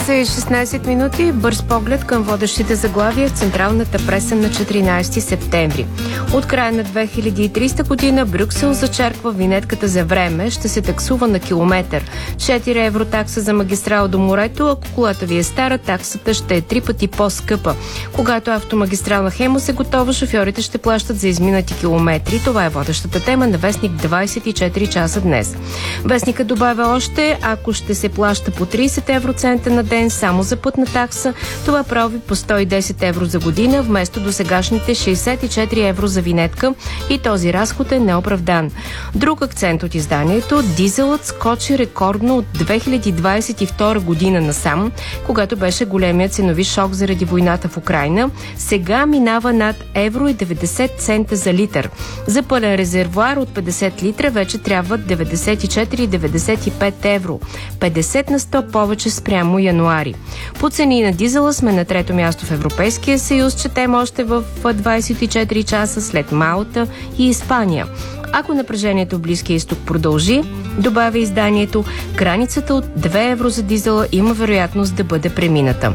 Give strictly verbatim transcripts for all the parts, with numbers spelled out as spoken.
За шестнайсет минути бърз поглед към водещите заглавия в централната преса на четиринайсети септември. От края на две хиляди и трийсета година Брюксел зачерква винетката за време, ще се таксува на километър. четири евро такса за магистрала до морето, ако колата ви е стара, таксата ще е три пъти по-скъпа. Когато автомагистрална Хемус е готова, шофьорите ще плащат за изминати километри. Това е водещата тема на вестник двайсет и четири часа днес. Вестникът добавя още, ако ще се плаща по трийсет евроцента на ден само за пътна такса, това прави по сто и десет евро за година, вместо досегашните шейсет и четири евро за винетка, и този разход е неоправдан. Друг акцент от изданието: дизелът скочи рекордно от две хиляди двайсет и втора година насам, когато беше големият ценови шок заради войната в Украйна. Сега минава над евро и деветдесет цента за литър. За пълен резервоар от петдесет литра вече трябват деветдесет и четири и деветдесет и пет евро. петдесет на сто повече спрямо януари. По цени на дизела сме на трето място в Европейския съюз, четем още в двайсет и четири часа, след Малта и Испания. Ако напрежението в Близкия изток продължи, добавя изданието, границата от две евро за дизела има вероятност да бъде премината.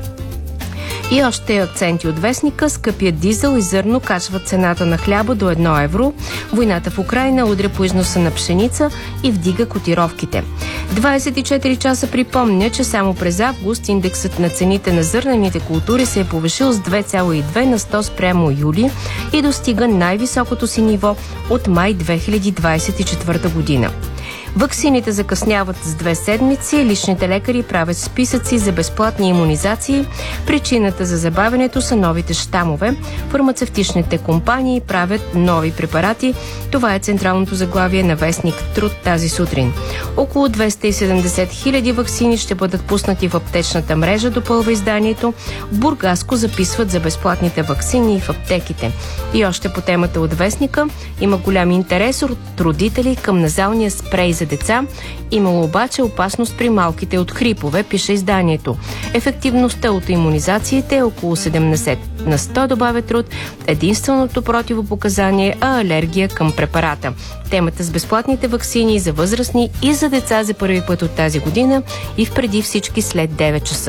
И още акценти от вестника: скъпият дизел и зърно качват цената на хляба до едно евро. Войната в Украйна удря по износа на пшеница и вдига котировките. двайсет и четири часа припомня, че само през август индексът на цените на зърнените култури се е повишил с две цяло и две на сто спрямо юли и достига най-високото си ниво от май две хиляди двайсет и четвърта година. Ваксините закъсняват с две седмици, личните лекари правят списъци за безплатни имунизации. Причината за забавянето са новите щамове. Фармацевтичните компании правят нови препарати. Това е централното заглавие на вестник Труд тази сутрин. Около двеста и седемдесет хиляди ваксини ще бъдат пуснати в аптечната мрежа, допълва изданието. В Бургаско записват за безплатните ваксини в аптеките. И още по темата от вестника: има голям интерес от родители към назалния спрей за деца. Имало обаче опасност при малките от хрипове, пише изданието. Ефективността от имунизациите е около седемдесет на сто, добавя Труд. Единственото противопоказание е алергия към препарата. Темата с безплатните ваксини за възрастни и за деца за първи път от тази година и впреди всички след девет часа.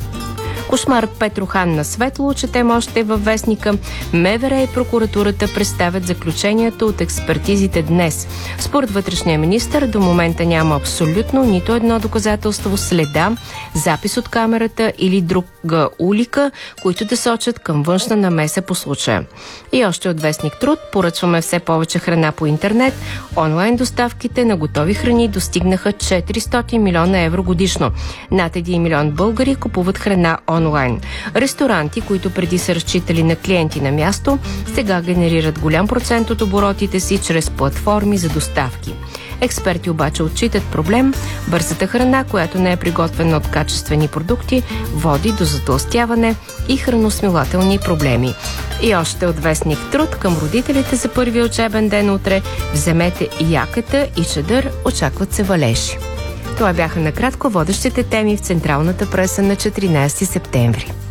Кошмарът Петрохан на светло, четем още във вестника. МВР и прокуратурата представят заключенията от експертизите днес. Според вътрешния министър до момента няма абсолютно нито едно доказателство, следа, запис от камерата или друга улика, които да сочат към външна намеса по случая. И още от вестник Труд: поръчваме все повече храна по интернет. Онлайн доставките на готови храни достигнаха четиристотин милиона евро годишно. Над един милион българи купуват храна онлайн. Ресторанти, които преди са разчитали на клиенти на място, сега генерират голям процент от оборотите си чрез платформи за доставки. Експерти обаче отчитат проблем: бързата храна, която не е приготвена от качествени продукти, води до затлъстяване и храносмилателни проблеми. И още от вестник Труд към родителите за първия учебен ден утре: вземете яката и чадър, очакват се валежи. Това бяха накратко водещите теми в централната преса на четиринайсети септември.